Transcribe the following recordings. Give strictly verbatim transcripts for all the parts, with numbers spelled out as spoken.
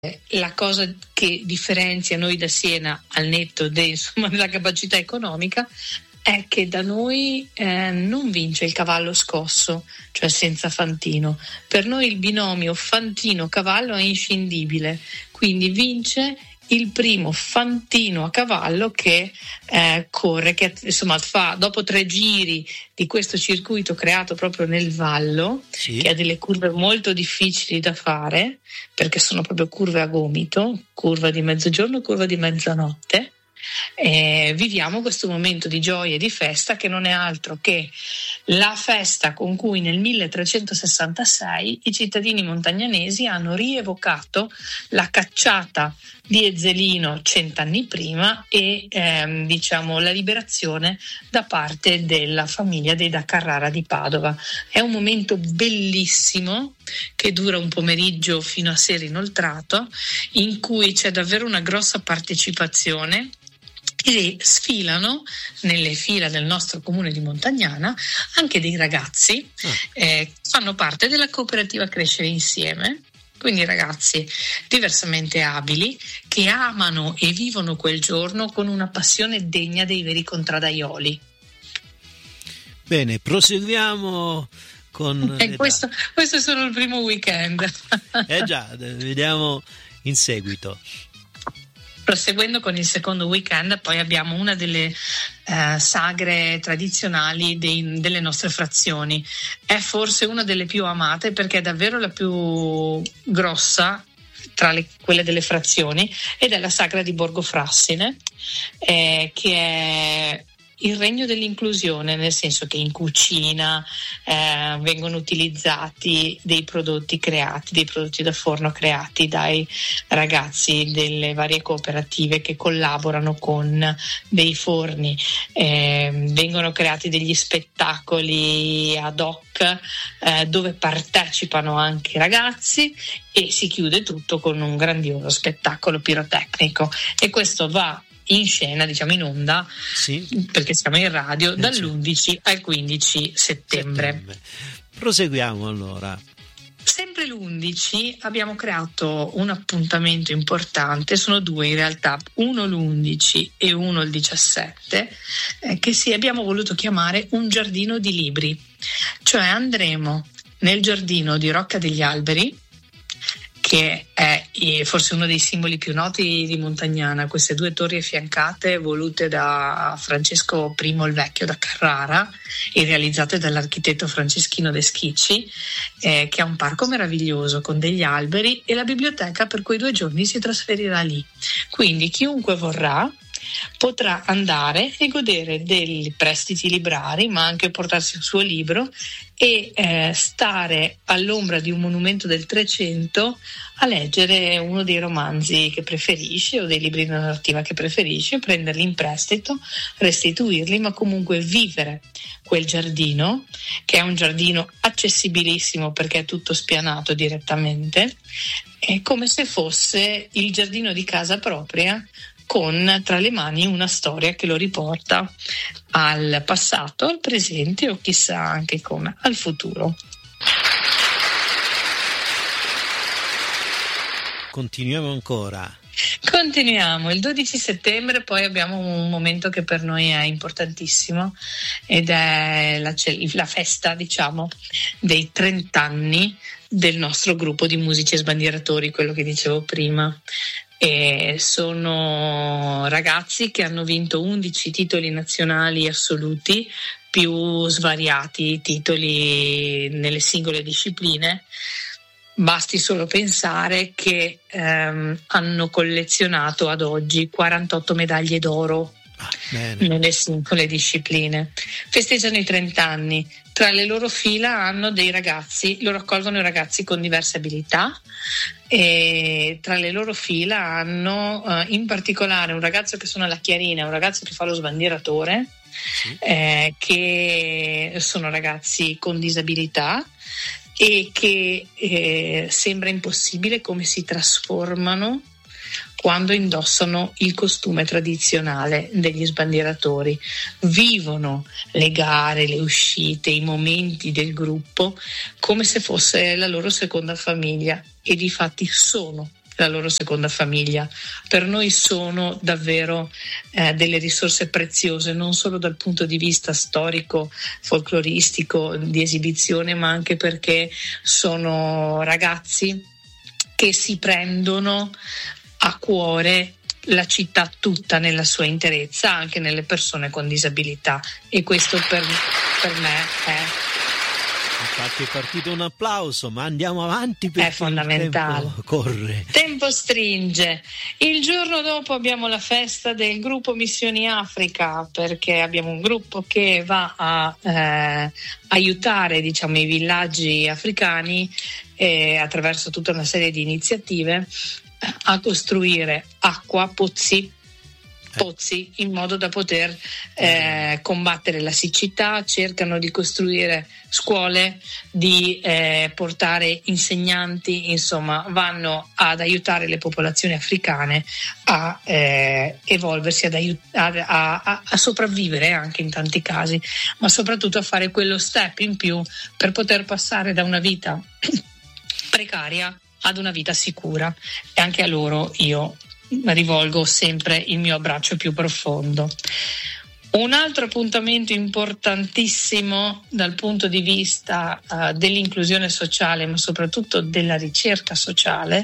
la cosa che differenzia noi da Siena, al netto de, insomma, della capacità economica, è che da noi eh, non vince il cavallo scosso, cioè senza fantino. Per noi il binomio fantino-cavallo è inscindibile, quindi vince il primo fantino a cavallo che eh, corre, che insomma fa dopo tre giri di questo circuito creato proprio nel vallo, sì, che ha delle curve molto difficili da fare perché sono proprio curve a gomito, curva di mezzogiorno e curva di mezzanotte. Eh, viviamo questo momento di gioia e di festa che non è altro che la festa con cui nel milletrecentosessantasei i cittadini montagnanesi hanno rievocato la cacciata di Ezzelino cent'anni prima e ehm, diciamo la liberazione da parte della famiglia dei da Carrara di Padova. È un momento bellissimo che dura un pomeriggio fino a sera inoltrato, in cui c'è davvero una grossa partecipazione e sfilano nelle fila del nostro comune di Montagnana anche dei ragazzi che ah. eh, fanno parte della cooperativa Crescere Insieme, quindi ragazzi diversamente abili che amano e vivono quel giorno con una passione degna dei veri contradaioli. Bene, proseguiamo con e questo, questo è solo il primo weekend. Eh già, vediamo in seguito. Proseguendo con il secondo weekend, poi abbiamo una delle eh, sagre tradizionali dei, delle nostre frazioni. È forse una delle più amate perché è davvero la più grossa tra le, quelle delle frazioni, ed è la sagra di Borgo Frassine, eh, che è il regno dell'inclusione, nel senso che in cucina eh, vengono utilizzati dei prodotti creati, dei prodotti da forno creati dai ragazzi delle varie cooperative che collaborano con dei forni, eh, vengono creati degli spettacoli ad hoc eh, dove partecipano anche i ragazzi e si chiude tutto con un grandioso spettacolo pirotecnico, e questo va in scena, diciamo in onda, sì, perché siamo in radio, dall'undici al quindici settembre. settembre. Proseguiamo allora. Sempre l'undici abbiamo creato un appuntamento importante, sono due in realtà, uno l'undici e uno il diciassette, eh, che sì, abbiamo voluto chiamare un giardino di libri, cioè andremo nel giardino di Rocca degli Alberi, che è forse uno dei simboli più noti di Montagnana, queste due torri affiancate volute da Francesco I il Vecchio da Carrara e realizzate dall'architetto Franceschino De Schicci, eh, che è un parco meraviglioso con degli alberi, e la biblioteca per quei due giorni si trasferirà lì. Quindi chiunque vorrà potrà andare e godere dei prestiti librari, ma anche portarsi il suo libro e eh, stare all'ombra di un monumento del Trecento a leggere uno dei romanzi che preferisce o dei libri di narrativa che preferisce, prenderli in prestito, restituirli, ma comunque vivere quel giardino, che è un giardino accessibilissimo perché è tutto spianato direttamente, è come se fosse il giardino di casa propria, con tra le mani una storia che lo riporta al passato, al presente o chissà anche come al futuro. Continuiamo ancora. Continuiamo, il dodici settembre poi abbiamo un momento che per noi è importantissimo, ed è la, la festa, diciamo, dei trent'anni del nostro gruppo di musici e sbandieratori, quello che dicevo prima. E sono ragazzi che hanno vinto undici titoli nazionali assoluti, più svariati titoli nelle singole discipline. Basti solo pensare che ehm, hanno collezionato ad oggi quarantotto medaglie d'oro ah, nelle singole discipline. Festeggiano i trent'anni. Tra le loro fila hanno dei ragazzi, loro accolgono i ragazzi con diverse abilità, e tra le loro fila hanno uh, in particolare un ragazzo che suona la chiarina, un ragazzo che fa lo sbandieratore, sì. eh, che sono ragazzi con disabilità e che eh, sembra impossibile come si trasformano quando indossano il costume tradizionale degli sbandieratori. Vivono le gare, le uscite, i momenti del gruppo come se fosse la loro seconda famiglia, e difatti sono la loro seconda famiglia. Per noi sono davvero eh, delle risorse preziose, non solo dal punto di vista storico, folcloristico, di esibizione, ma anche perché sono ragazzi che si prendono a cuore la città tutta nella sua interezza, anche nelle persone con disabilità, e questo per, per me è infatti è partito un applauso, ma andiamo avanti perché è fondamentale. Il tempo corre. Tempo stringe. Il giorno dopo abbiamo la festa del gruppo Missioni Africa, perché abbiamo un gruppo che va a eh, aiutare, diciamo, i villaggi africani eh, attraverso tutta una serie di iniziative a costruire acqua, pozzi, pozzi in modo da poter eh, combattere la siccità. Cercano di costruire scuole, di eh, portare insegnanti, insomma vanno ad aiutare le popolazioni africane a eh, evolversi, ad aiut- a, a, a sopravvivere anche in tanti casi, ma soprattutto a fare quello step in più per poter passare da una vita precaria ad una vita sicura. E anche a loro io rivolgo sempre il mio abbraccio più profondo. Un altro appuntamento importantissimo dal punto di vista uh, dell'inclusione sociale, ma soprattutto della ricerca sociale,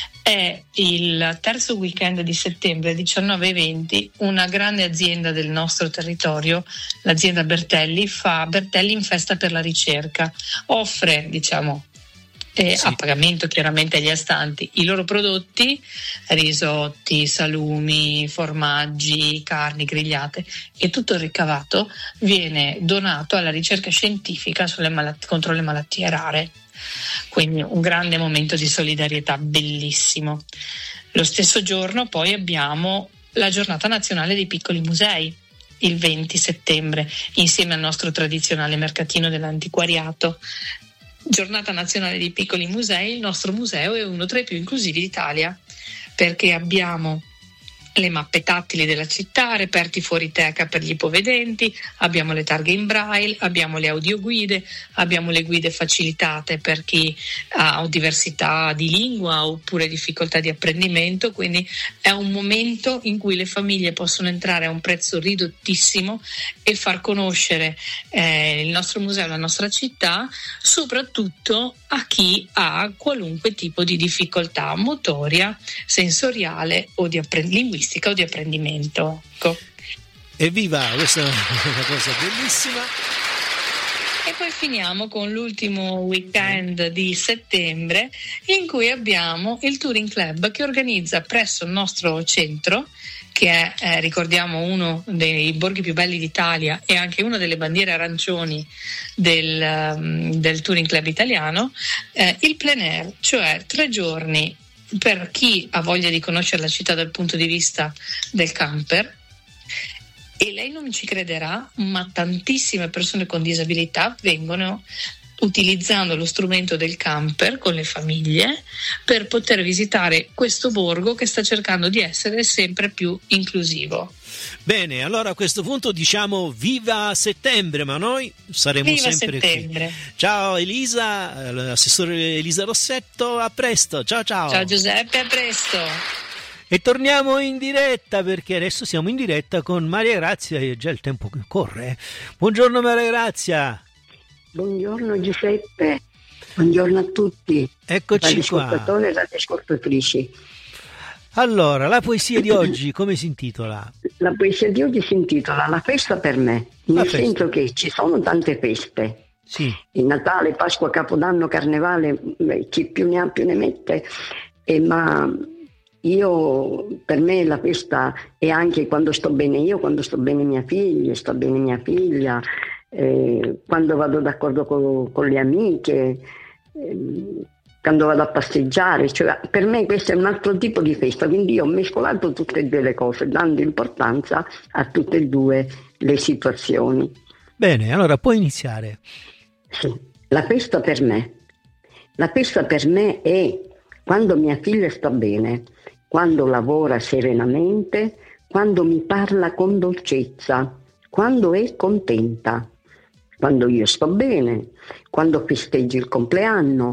è il terzo weekend di settembre, diciannove e venti. Una grande azienda del nostro territorio, l'azienda Bertelli, fa Bertelli in festa per la ricerca. Offre, diciamo, E sì. a pagamento chiaramente agli astanti i loro prodotti, risotti, salumi, formaggi, carni grigliate, e tutto il ricavato viene donato alla ricerca scientifica sulle malat- contro le malattie rare. Quindi un grande momento di solidarietà bellissimo. Lo stesso giorno poi abbiamo la giornata nazionale dei piccoli musei, il venti settembre, insieme al nostro tradizionale mercatino dell'antiquariato. Giornata nazionale dei piccoli musei. Il nostro museo è uno tra i più inclusivi d'Italia, perché abbiamo le mappe tattili della città, reperti fuoriteca per gli ipovedenti, abbiamo le targhe in braille, abbiamo le audioguide, abbiamo le guide facilitate per chi ha diversità di lingua oppure difficoltà di apprendimento. Quindi è un momento in cui le famiglie possono entrare a un prezzo ridottissimo e far conoscere eh, il nostro museo, la nostra città, soprattutto a chi ha qualunque tipo di difficoltà motoria, sensoriale o di apprendimento, linguistica o di apprendimento. Ecco. Evviva, questa è una cosa bellissima. E poi finiamo con l'ultimo weekend di settembre, in cui abbiamo il Touring Club, che organizza presso il nostro centro, che è, eh, ricordiamo, uno dei borghi più belli d'Italia e anche una delle bandiere arancioni del, um, del Touring Club italiano, eh, il plein air, cioè tre giorni per chi ha voglia di conoscere la città dal punto di vista del camper. E lei non ci crederà, ma tantissime persone con disabilità vengono utilizzando lo strumento del camper con le famiglie per poter visitare questo borgo che sta cercando di essere sempre più inclusivo. Bene, allora a questo punto diciamo viva settembre, ma noi saremo viva sempre settembre. Qui. Ciao Elisa, l'assessore Elisa Rossetto, a presto, ciao ciao. Ciao Giuseppe, a presto. E torniamo in diretta, perché adesso siamo in diretta con Maria Grazia e già il tempo che corre. Buongiorno Maria Grazia. Buongiorno Giuseppe, buongiorno a tutti. Eccoci qua. Ascoltatori e ascoltatrici. Allora, la poesia di oggi come si intitola? La poesia di oggi si intitola La festa per me, nel senso che ci sono tante feste. Sì. Il Natale, Pasqua, Capodanno, Carnevale, chi più ne ha più ne mette, e ma io, per me la festa è anche quando sto bene io, quando sto bene mia figlia, sto bene mia figlia, eh, quando vado d'accordo con, con le amiche, eh, quando vado a passeggiare, cioè, per me questo è un altro tipo di festa, quindi io ho mescolato tutte e due le cose, dando importanza a tutte e due le situazioni. Bene, allora puoi iniziare. Sì, la festa per me. La festa per me è quando mia figlia sta bene, quando lavora serenamente, quando mi parla con dolcezza, quando è contenta, quando io sto bene, quando festeggi il compleanno,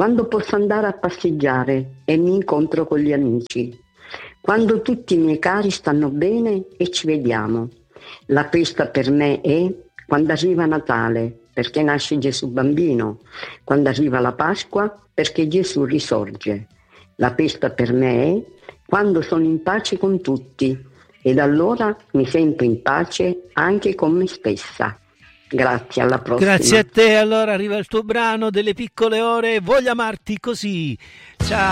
quando posso andare a passeggiare e mi incontro con gli amici, quando tutti i miei cari stanno bene e ci vediamo. La festa per me è quando arriva Natale, perché nasce Gesù bambino, quando arriva la Pasqua, perché Gesù risorge. La festa per me è quando sono in pace con tutti, ed allora mi sento in pace anche con me stessa. Grazie, alla prossima. Grazie a te, allora arriva il tuo brano delle piccole ore, Voglio amarti così. Ciao.